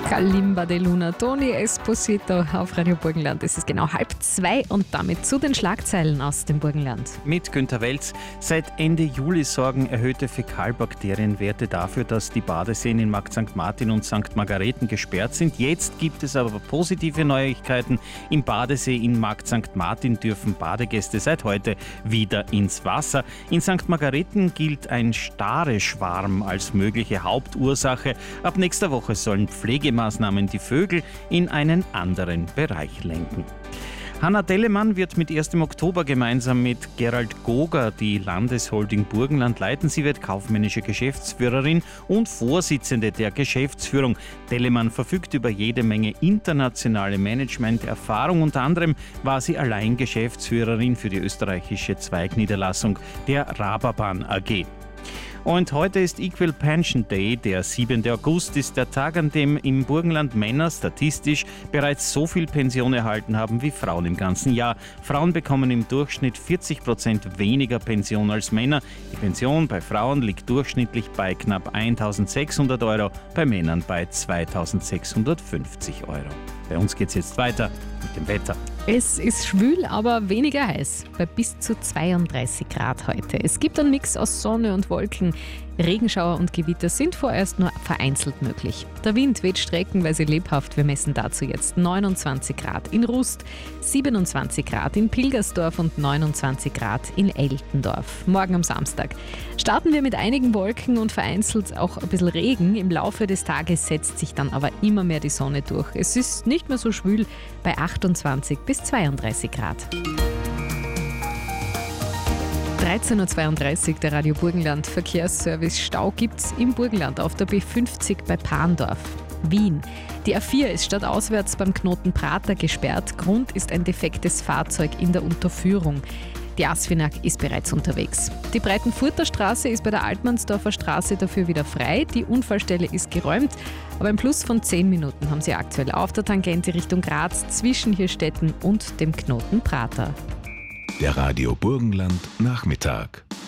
Kalimba de Luna, Toni Esposito auf Radio Burgenland. Es ist genau 1:30 und damit zu den Schlagzeilen aus dem Burgenland. Mit Günter Welz. Seit Ende Juli sorgen erhöhte Fäkalbakterienwerte dafür, dass die Badeseen in Markt St. Martin und St. Margareten gesperrt sind. Jetzt gibt es aber positive Neuigkeiten. Im Badesee in Markt St. Martin dürfen Badegäste seit heute wieder ins Wasser. In St. Margareten gilt ein Stare-Schwarm als mögliche Hauptursache. Ab nächster Woche sollen Pflegemaßnahmen die Vögel in einen anderen Bereich lenken. Hanna Dellemann wird mit 1. Oktober gemeinsam mit Gerald Goger die Landesholding Burgenland leiten. Sie wird kaufmännische Geschäftsführerin und Vorsitzende der Geschäftsführung. Dellemann verfügt über jede Menge internationale Managementerfahrung. Unter anderem war sie allein Geschäftsführerin für die österreichische Zweigniederlassung der Rabobank AG. Und heute ist Equal Pension Day. Der 7. August ist der Tag, an dem im Burgenland Männer statistisch bereits so viel Pension erhalten haben wie Frauen im ganzen Jahr. Frauen bekommen im Durchschnitt 40% weniger Pension als Männer. Die Pension bei Frauen liegt durchschnittlich bei knapp 1.600 Euro, bei Männern bei 2.650 Euro. Bei uns geht es jetzt weiter mit dem Wetter. Es ist schwül, aber weniger heiß, bei bis zu 32 Grad heute. Es gibt einen Mix aus Sonne und Wolken. Regenschauer und Gewitter sind vorerst nur vereinzelt möglich. Der Wind weht streckenweise lebhaft. Wir messen dazu jetzt 29 Grad in Rust, 27 Grad in Pilgersdorf und 29 Grad in Eltendorf. Morgen am Samstag starten wir mit einigen Wolken und vereinzelt auch ein bisschen Regen. Im Laufe des Tages setzt sich dann aber immer mehr die Sonne durch. Es ist nicht mehr so schwül bei 28 bis 32 Grad. 13.32 Uhr, der Radio Burgenland Verkehrsservice. Stau gibt's im Burgenland auf der B50 bei Parndorf. Wien. Die A4 ist stadtauswärts beim Knoten Prater gesperrt. Grund ist ein defektes Fahrzeug in der Unterführung. Die Asfinag ist bereits unterwegs. Die Breitenfurter Straße ist bei der Altmannsdorfer Straße dafür wieder frei. Die Unfallstelle ist geräumt, aber ein Plus von 10 Minuten haben sie aktuell auf der Tangente Richtung Graz zwischen Hirstetten und dem Knoten Prater. Der Radio Burgenland Nachmittag.